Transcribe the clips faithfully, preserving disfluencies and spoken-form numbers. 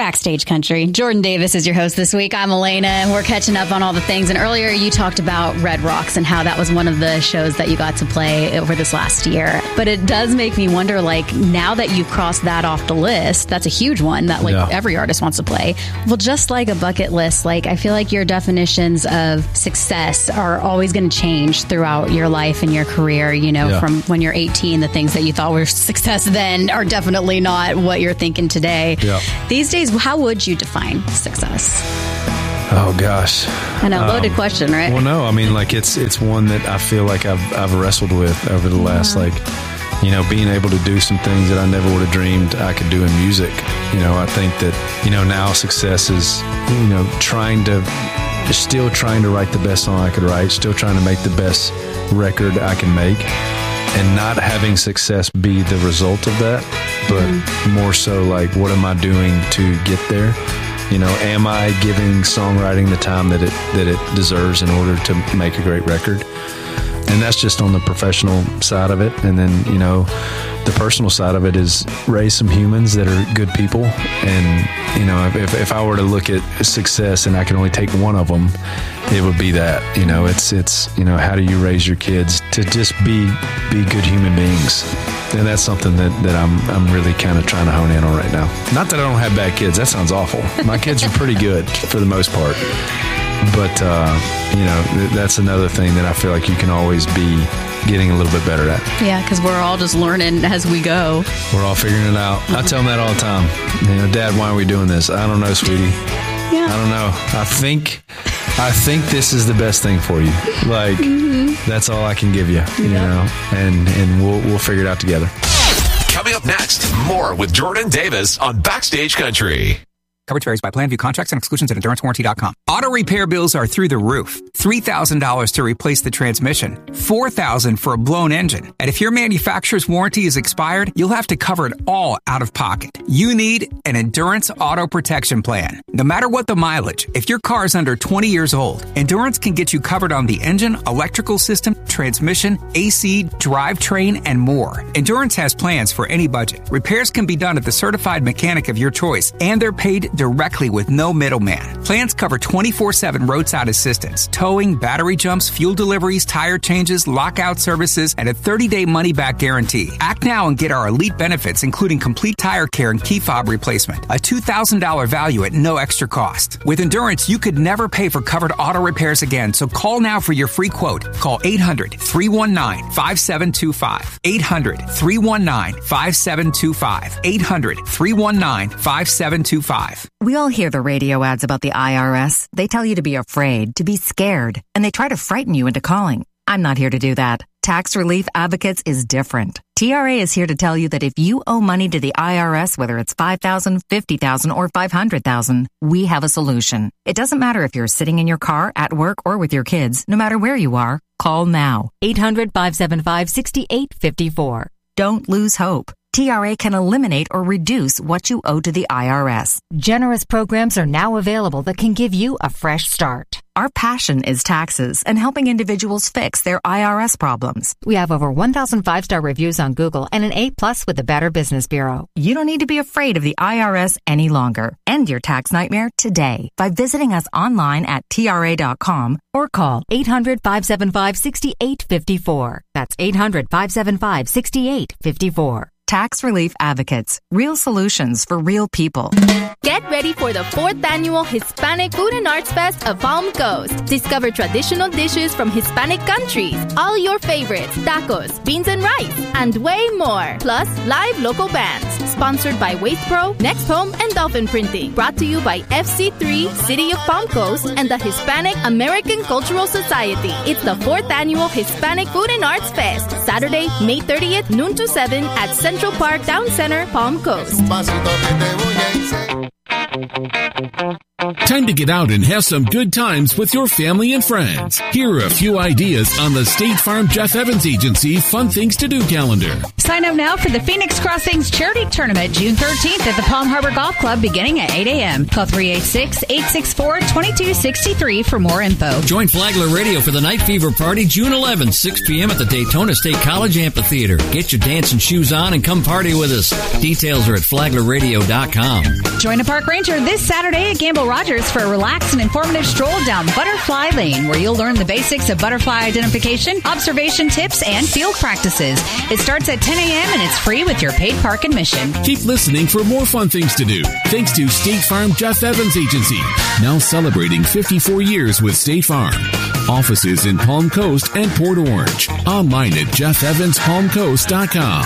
Backstage Country. Jordan Davis is your host this week. I'm Elena, and we're catching up on all the things. And earlier you talked about Red Rocks and how that was one of the shows that you got to play over this last year. But it does make me wonder, like, now that you've crossed that off the list, that's a huge one that, like, yeah. every artist wants to play. Well, just like a bucket list, like, I feel like your definitions of success are always going to change throughout your life and your career. You know, yeah. from when you're eighteen, the things that you thought were success then are definitely not what you're thinking today. Yeah. These days, how would you define success? Oh gosh, I know, loaded um, question, right? Well, no, I mean, like it's it's one that I feel like I've I've wrestled with over the last yeah. like, you know, being able to do some things that I never would have dreamed I could do in music. You know, I think that, you know, now success is, you know, trying to still trying to write the best song I could write, still trying to make the best record I can make. And not having success be the result of that, but mm-hmm. more so like, what am I doing to get there? You know, am I giving songwriting the time that it that it deserves in order to make a great record? And that's just on the professional side of it. And then, you know, the personal side of it is raise some humans that are good people. And, you know, if, if I were to look at success and I can only take one of them, it would be that. You know, it's, it's you know, how do you raise your kids to just be be good human beings? And that's something that, that I'm I'm really kind of trying to hone in on right now. Not that I don't have bad kids. That sounds awful. My kids are pretty good for the most part. But, uh, you know, th- that's another thing that I feel like you can always be getting a little bit better at. Yeah, because we're all just learning as we go. We're all figuring it out. Mm-hmm. I tell them that all the time. You know, Dad, why are we doing this? I don't know, sweetie. Yeah. I don't know. I think I think this is the best thing for you. Like, mm-hmm. that's all I can give you, you yep. know, and, and we'll we'll figure it out together. Coming up next, more with Jordan Davis on Backstage Country. Coverage varies by plan. View contracts and exclusions at endurance warranty dot com. Auto repair bills are through the roof. three thousand dollars to replace the transmission. four thousand dollars for a blown engine. And if your manufacturer's warranty is expired, you'll have to cover it all out of pocket. You need an Endurance Auto Protection Plan. No matter what the mileage, if your car is under twenty years old, Endurance can get you covered on the engine, electrical system, transmission, A C, drivetrain, and more. Endurance has plans for any budget. Repairs can be done at the certified mechanic of your choice, and they're paid directly with no middleman. Plans cover twenty-four seven roadside assistance, towing, battery jumps, fuel deliveries, tire changes, lockout services, and a thirty-day money-back guarantee. Act now and get our elite benefits, including complete tire care and key fob replacement. A two thousand dollars value at no extra cost. With Endurance, you could never pay for covered auto repairs again, so call now for your free quote. Call eight hundred, three one nine, five seven two five. eight hundred, three one nine, five seven two five. eight hundred, three one nine, five seven two five. We all hear the radio ads about the I R S. They tell you to be afraid, to be scared, and they try to frighten you into calling. I'm not here to do that. Tax Relief Advocates is different. T R A is here to tell you that if you owe money to the I R S, whether it's five thousand dollars, fifty thousand dollars, or five hundred thousand dollars, we have a solution. It doesn't matter if you're sitting in your car, at work, or with your kids. No matter where you are, call now. eight hundred, five seven five, six eight five four. Don't lose hope. T R A can eliminate or reduce what you owe to the I R S. Generous programs are now available that can give you a fresh start. Our passion is taxes and helping individuals fix their I R S problems. We have over one thousand five-star reviews on Google and an A plus with the Better Business Bureau. You don't need to be afraid of the I R S any longer. End your tax nightmare today by visiting us online at T R A dot com or call eight hundred, five seven five, six eight five four. That's eight hundred, five seven five, six eight five four. Tax Relief Advocates. Real solutions for real people. Get ready for the fourth annual Hispanic Food and Arts Fest of Palm Coast. Discover traditional dishes from Hispanic countries, all your favorites, tacos, beans and rice, and way more. Plus, live local bands. Sponsored by Waste Pro, Next Home, and Dolphin Printing. Brought to you by F C three, City of Palm Coast, and the Hispanic American Cultural Society. It's the fourth annual Hispanic Food and Arts Fest. Saturday, May thirtieth, noon to seven at Central Park Town Center, Palm Coast. Time to get out and have some good times with your family and friends. Here are a few ideas on the State Farm Jeff Evans Agency Fun Things to Do calendar. Sign up now for the Phoenix Crossings Charity Tournament June thirteenth at the Palm Harbor Golf Club beginning at eight a.m. Call three eight six, eight six four, two two six three for more info. Join Flagler Radio for the Night Fever Party June eleventh, six p.m. at the Daytona State College Amphitheater. Get your dancing shoes on and come party with us. Details are at flagler radio dot com. Join a park ranger this Saturday at Gamble Rogers for a relaxed and informative stroll down Butterfly Lane, where you'll learn the basics of butterfly identification, observation tips, and field practices. It starts at ten a.m. and it's free with your paid park admission. Keep listening for more fun things to do. Thanks to State Farm Jeff Evans Agency, now celebrating fifty-four years with State Farm. Offices in Palm Coast and Port Orange. Online at jeff evans palm coast dot com.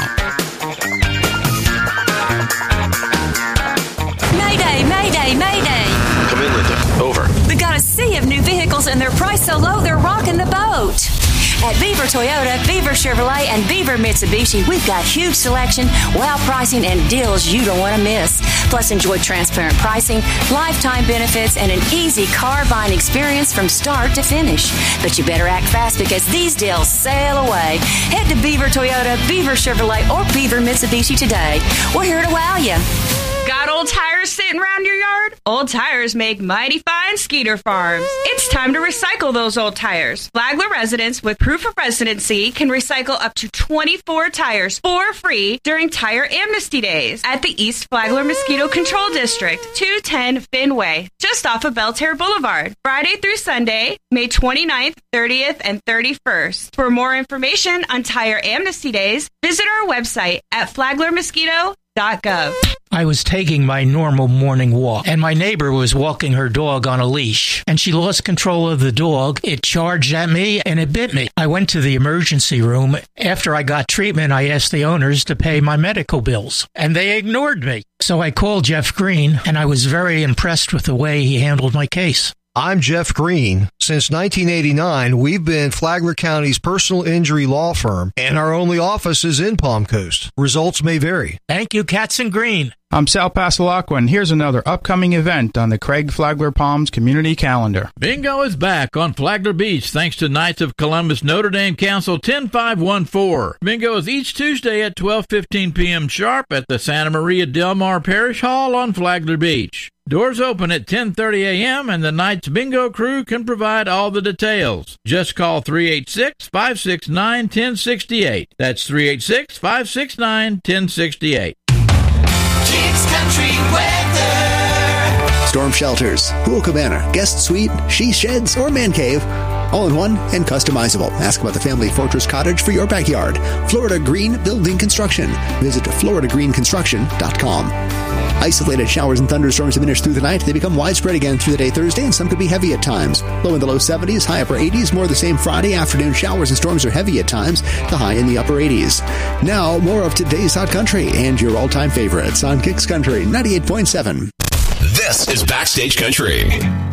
Mayday, mayday, mayday. Come in, Linda. Over. We got a sea of new vehicles and they're priced so low they're rocking the boat. At Beaver Toyota, Beaver Chevrolet, and Beaver Mitsubishi, we've got huge selection, wow pricing, and deals you don't want to miss. Plus, enjoy transparent pricing, lifetime benefits, and an easy car buying experience from start to finish. But you better act fast because these deals sail away. Head to Beaver Toyota, Beaver Chevrolet, or Beaver Mitsubishi today. We're here to wow you. Got old tires sitting around your yard? Old Tires make mighty fine Skeeter farms. It's time to recycle those old tires. Flagler residents with proof of residency can recycle up to twenty-four tires for free during Tire Amnesty Days at the East Flagler Mosquito Control District, two ten Finn just off of Belterre Boulevard. Friday through Sunday, May twenty-ninth, thirtieth, and thirty-first. For more information on Tire Amnesty Days, visit our website at flagler mosquito dot gov. I was taking my normal morning walk, and my neighbor was walking her dog on a leash, and she lost control of the dog. It charged at me, and it bit me. I went to the emergency room. After I got treatment, I asked the owners to pay my medical bills, and they ignored me. So I called Jeff Green, and I was very impressed with the way he handled my case. I'm Jeff Green. Since nineteen eighty-nine, we've been Flagler County's personal injury law firm, and our only office is in Palm Coast. Results may vary. Thank you, Katzen Green. I'm Sal Pasalacqua, and here's another upcoming event on the Craig Flagler Palms community calendar. Bingo is back on Flagler Beach thanks to Knights of Columbus Notre Dame Council ten five one four. Bingo is each Tuesday at twelve fifteen p.m. sharp at the Santa Maria Del Mar Parish Hall on Flagler Beach. Doors open at ten thirty a.m. and the Knights Bingo crew can provide all the details. Just call three eight six, five six nine, one zero six eight. That's three eight six, five six nine, one zero six eight. Kids Country Weather. Storm shelters, pool cabana, guest suite, she sheds, or man cave. All in one and customizable. Ask about the Family Fortress Cottage for your backyard. Florida Green Building Construction. Visit florida green construction dot com. Isolated showers and thunderstorms diminish through the night. They become widespread again through the day Thursday, and some could be heavy at times. Low in the low seventies, high upper eighties. More of the same Friday. Afternoon showers and storms are heavy at times. The high in the upper eighties. Now, more of today's Hot Country and your all-time favorites on Kicks Country ninety-eight point seven. This is Backstage Country.